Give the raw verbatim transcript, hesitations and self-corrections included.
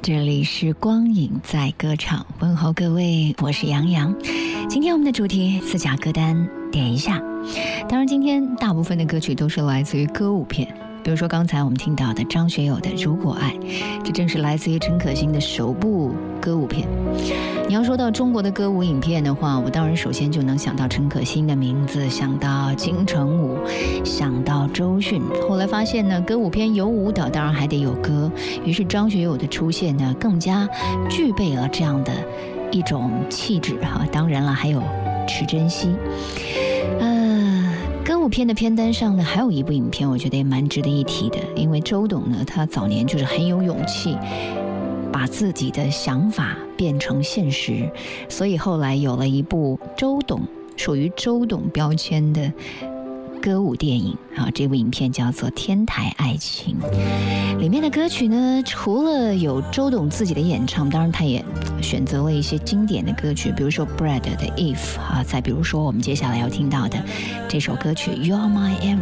这里是光影在歌场，问候各位，我是杨洋。今天我们的主题四甲歌单点一下，当然今天大部分的歌曲都是来自于歌舞片，比如说刚才我们听到的张学友的《如果爱》，这正是来自于陈可辛的首部歌舞片。你要说到中国的歌舞影片的话，我当然首先就能想到陈可辛的名字，想到金城武，想到周迅。后来发现呢，歌舞片有舞蹈，当然还得有歌，于是张学友的出现呢，更加具备了这样的一种气质哈。当然了，还有池珍熙。呃，歌舞片的片单上呢，还有一部影片，我觉得也蛮值得一提的，因为周董呢，他早年就是很有勇气，把自己的想法变成现实，所以后来有了一部周董属于周董标签的歌舞电影啊，这部影片叫做《天台爱情》。里面的歌曲呢，除了有周董自己的演唱，当然他也选择了一些经典的歌曲，比如说 Brad 的 If 啊，再比如说我们接下来要听到的这首歌曲 You're My Everything。